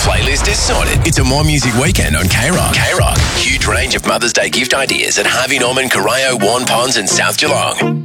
playlist is sorted. It's a More Music weekend on K-Rock. K-Rock. Huge range of Mother's Day gift ideas at Harvey Norman, Corio, Warren Ponds and South Geelong.